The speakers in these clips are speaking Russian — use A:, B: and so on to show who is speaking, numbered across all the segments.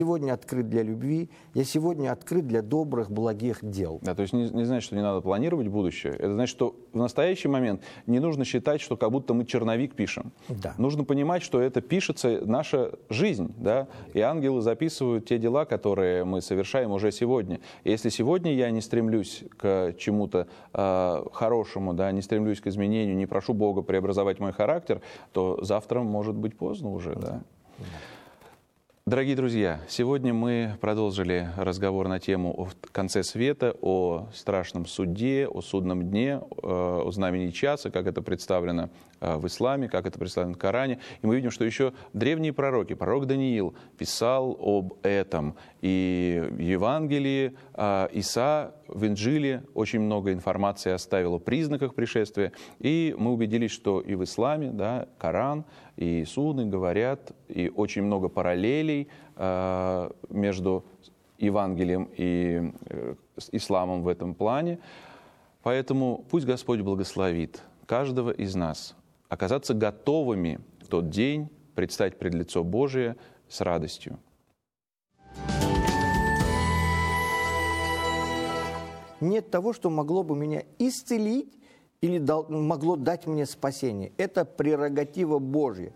A: сегодня открыт для любви, я сегодня открыт для добрых, благих дел.
B: Да, то есть не значит, что не надо планировать будущее. Это значит, что в настоящий момент не нужно считать, что как будто мы черновик пишем.
A: Да.
B: Нужно понимать, что это пишется наша жизнь. Да? И ангелы записывают те дела, которые мы совершаем уже сегодня. И если сегодня я не стремлюсь к чему-то хорошему, да, не стремлюсь к изменению, не прошу Бога преобразовать мой характер, то завтра может быть поздно уже. Да? Дорогие друзья, сегодня мы продолжили разговор на тему о конце света, о страшном суде, о судном дне, о знамени часа, как это представлено в исламе, как это представлено в Коране. И мы видим, что еще древние пророки, пророк Даниил писал об этом. И в Евангелии Иса в Инджиле очень много информации оставил о признаках пришествия. И мы убедились, что и в исламе, да, Коран и Сунны говорят, и очень много параллелей между Евангелием и исламом в этом плане. Поэтому пусть Господь благословит каждого из нас оказаться готовыми в тот день предстать пред лицо Божие с радостью.
A: Нет того, что могло бы меня исцелить или могло дать мне спасение. Это прерогатива Божья.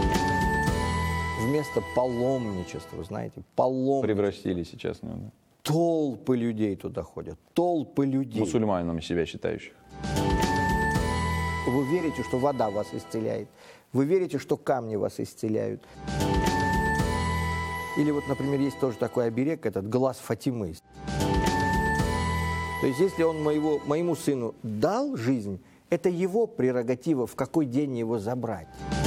A: Вместо паломничества, знаете, паломничество.
B: Превратили сейчас в него, да?
A: Толпы людей туда ходят, толпы людей.
B: Мусульманами себя считающих.
A: Вы верите, что вода вас исцеляет? Вы верите, что камни вас исцеляют? Или вот, например, есть тоже такой оберег, этот глаз Фатимы. То есть, если он моему сыну дал жизнь, это его прерогатива, в какой день его забрать.